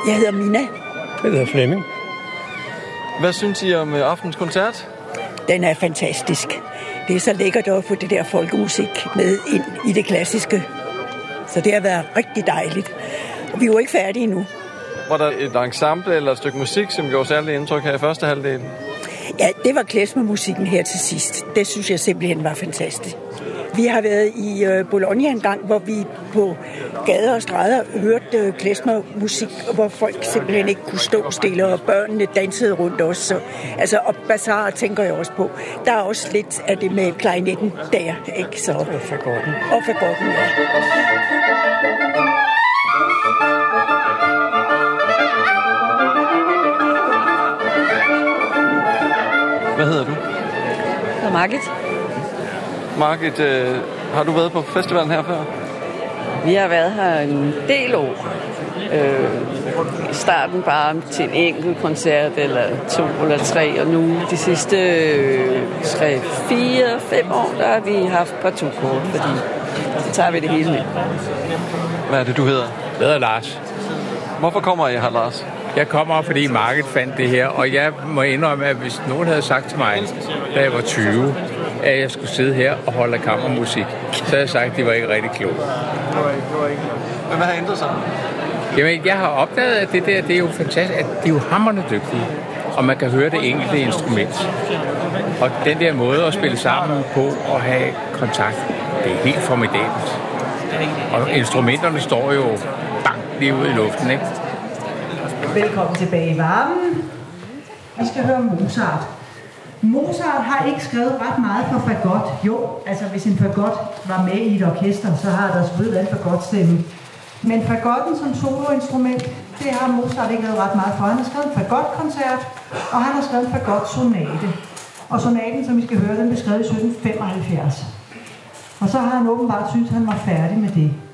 Jeg hedder Mina. Jeg hedder Flemming. Hvad synes I om aftens koncert? Den er fantastisk. Det er så lækkert at få det der folkemusik med ind i det klassiske. Så det har været rigtig dejligt. Og vi er jo ikke færdige endnu. Var der et ensemble eller et stykke musik, som gjorde særligt indtryk her i første halvdel? Ja, det var klezmermusikken her til sidst. Det synes jeg simpelthen var fantastisk. Vi har været i Bologna en gang, hvor vi på gader og stræder hørte klezmermusik, hvor folk simpelthen ikke kunne stå stille, og børnene dansede rundt også. Så, og Bazar tænker jeg også på. Der er også lidt af det med klarinetten der, ikke så? Og fagotten. Og fagotten, ja. Hvad hedder du? Jeg hedder Margit. Margit, har du været på festivalen her før? Vi har været her en del år. I starten bare til en enkelt koncert, eller 2 eller 3, og nu de sidste 3, 4, 5 år, der har vi haft partout-kort, fordi så tager vi det hele med. Hvad er det, du hedder? Jeg hedder Lars. Hvorfor kommer I her, Lars? Jeg kommer, fordi Margit fandt det her, og jeg må indrømme, at hvis nogen havde sagt til mig, da jeg var 20, at jeg skulle sidde her og holde kammermusik, så havde jeg sagt, at det var ikke rigtig klogt. Men hvad har ændret sig? Jamen, jeg har opdaget, at det der, det er jo fantastisk, at de er jo hamrende dygtige, og man kan høre det enkelte instrument. Og den der måde at spille sammen på og have kontakt, det er helt formidabelt. Og instrumenterne står jo bang lige ude i luften, ikke? Velkommen tilbage i varmen. Vi skal høre Mozart. Mozart har ikke skrevet ret meget for fagot. Jo, altså hvis en fagot var med i et orkester, så har der selvfølgelig været en fagotstemme. Men fagotten som soloinstrument, det har Mozart ikke lavet ret meget for. Han har skrevet en fagotkoncert, og han har skrevet en fagotsonate. Og sonaten, som vi skal høre, den blev skrevet i 1775. Og så har han åbenbart syntes, at han var færdig med det.